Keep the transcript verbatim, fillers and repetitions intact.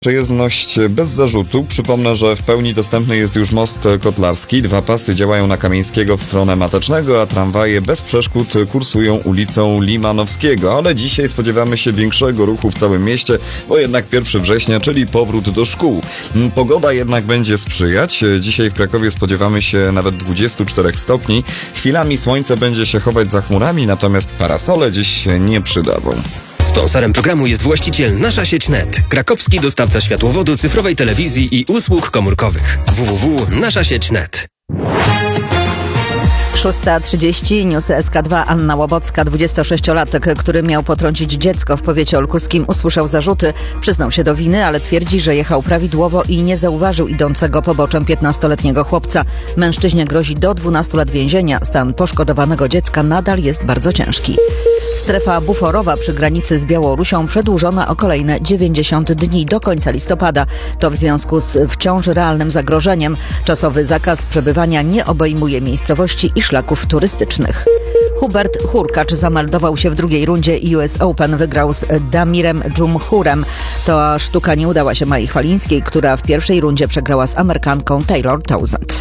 Przejezdność bez zarzutu. Przypomnę, że w pełni dostępny jest już most Kotlarski. Dwa pasy działają na Kamieńskiego w stronę Matecznego, a tramwaje bez przeszkód kursują ulicą Limanowskiego. Ale dzisiaj spodziewamy się większego ruchu w całym mieście, bo jednak pierwszego września, czyli powrót do szkół. Pogoda jednak będzie sprzyjać. Dzisiaj w Krakowie spodziewamy się nawet dwudziestu czterech stopni. Chwilami słońce będzie się chować za chmurami, natomiast parasole dziś się nie przydadzą. Sponsorem programu jest właściciel Nasza Sieć Net, krakowski dostawca światłowodu, cyfrowej telewizji i usług komórkowych. w w w kropka nasza sieć kropka net. szósta trzydzieści, News S K dwa. Anna Łobocka, dwudziestosześciolatek, który miał potrącić dziecko w powiecie olkuskim, usłyszał zarzuty. Przyznał się do winy, ale twierdzi, że jechał prawidłowo i nie zauważył idącego poboczem piętnastoletniego chłopca. Mężczyźnie grozi do dwunastu lat więzienia. Stan poszkodowanego dziecka nadal jest bardzo ciężki. Strefa buforowa przy granicy z Białorusią przedłużona o kolejne dziewięćdziesiąt dni do końca listopada. To w związku z wciąż realnym zagrożeniem. Czasowy zakaz przebywania nie obejmuje miejscowości i szlaków turystycznych. Hubert Hurkacz zameldował się w drugiej rundzie U S Open. Wygrał z Damirem Dżumhurem. To sztuka nie udała się Mai Chwalińskiej, która w pierwszej rundzie przegrała z Amerykanką Taylor Townsend.